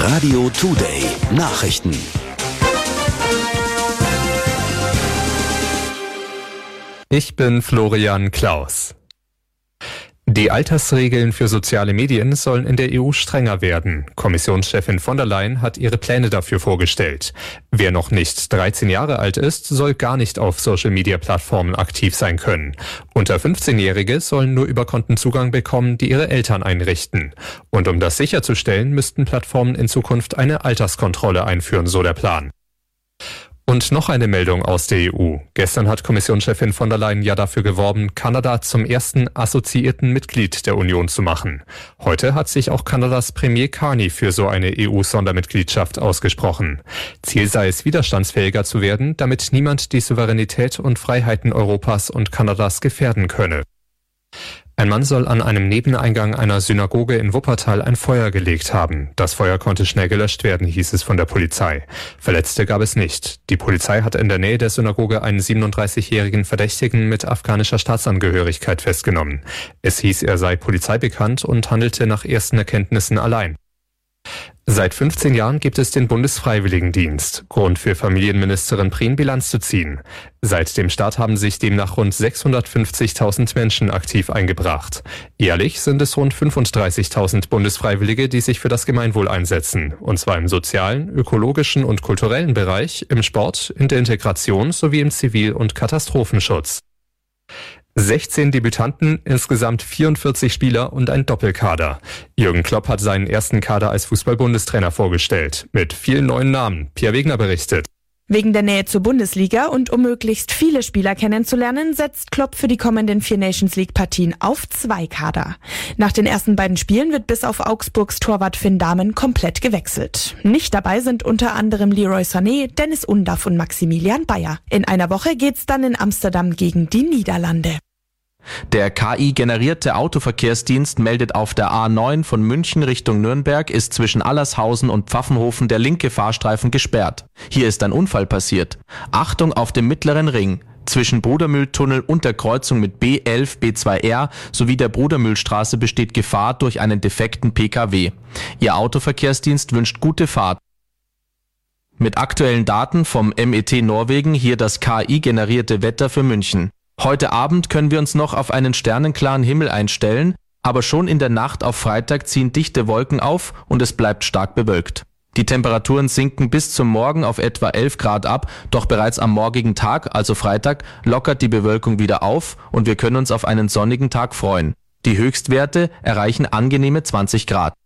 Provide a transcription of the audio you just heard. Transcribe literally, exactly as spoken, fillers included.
Radio Today Nachrichten. Ich bin Florian Klaus. Die Altersregeln für soziale Medien sollen in der E U strenger werden. Kommissionschefin von der Leyen hat ihre Pläne dafür vorgestellt. Wer noch nicht dreizehn Jahre alt ist, soll gar nicht auf Social-Media-Plattformen aktiv sein können. Unter fünfzehnjährige sollen nur über Konten Zugang bekommen, die ihre Eltern einrichten. Und um das sicherzustellen, müssten Plattformen in Zukunft eine Alterskontrolle einführen, so der Plan. Und noch eine Meldung aus der E U. Gestern hat Kommissionschefin von der Leyen ja dafür geworben, Kanada zum ersten assoziierten Mitglied der Union zu machen. Heute hat sich auch Kanadas Premier Carney für so eine E U-Sondermitgliedschaft ausgesprochen. Ziel sei es, widerstandsfähiger zu werden, damit niemand die Souveränität und Freiheiten Europas und Kanadas gefährden könne. Ein Mann soll an einem Nebeneingang einer Synagoge in Wuppertal ein Feuer gelegt haben. Das Feuer konnte schnell gelöscht werden, hieß es von der Polizei. Verletzte gab es nicht. Die Polizei hat in der Nähe der Synagoge einen siebenunddreißigjährigen Verdächtigen mit afghanischer Staatsangehörigkeit festgenommen. Es hieß, er sei polizeibekannt und handelte nach ersten Erkenntnissen allein. Seit fünfzehn Jahren gibt es den Bundesfreiwilligendienst. Grund für Familienministerin Prien, Bilanz zu ziehen. Seit dem Start haben sich demnach rund sechshundertfünfzigtausend Menschen aktiv eingebracht. Jährlich sind es rund fünfunddreißigtausend Bundesfreiwillige, die sich für das Gemeinwohl einsetzen. Und zwar im sozialen, ökologischen und kulturellen Bereich, im Sport, in der Integration sowie im Zivil- und Katastrophenschutz. sechzehn Debütanten, insgesamt vierundvierzig Spieler und ein Doppelkader. Jürgen Klopp hat seinen ersten Kader als Fußball-Bundestrainer vorgestellt. Mit vielen neuen Namen. Pierre Wegner berichtet. Wegen der Nähe zur Bundesliga und um möglichst viele Spieler kennenzulernen, setzt Klopp für die kommenden vier Nations-League-Partien auf zwei Kader. Nach den ersten beiden Spielen wird bis auf Augsburgs Torwart Finn Dahmen komplett gewechselt. Nicht dabei sind unter anderem Leroy Sané, Dennis Undaff und Maximilian Bayer. In einer Woche geht's dann in Amsterdam gegen die Niederlande. Der K I-generierte Autoverkehrsdienst meldet, auf der A neun von München Richtung Nürnberg ist zwischen Allershausen und Pfaffenhofen der linke Fahrstreifen gesperrt. Hier ist ein Unfall passiert. Achtung auf dem mittleren Ring. Zwischen Brudermühltunnel und der Kreuzung mit B elf, B zwei R sowie der Brudermühlstraße besteht Gefahr durch einen defekten P K W. Ihr Autoverkehrsdienst wünscht gute Fahrt. Mit aktuellen Daten vom M E T Norwegen hier das K I-generierte Wetter für München. Heute Abend können wir uns noch auf einen sternenklaren Himmel einstellen, aber schon in der Nacht auf Freitag ziehen dichte Wolken auf und es bleibt stark bewölkt. Die Temperaturen sinken bis zum Morgen auf etwa elf Grad ab, doch bereits am morgigen Tag, also Freitag, lockert die Bewölkung wieder auf und wir können uns auf einen sonnigen Tag freuen. Die Höchstwerte erreichen angenehme zwanzig Grad.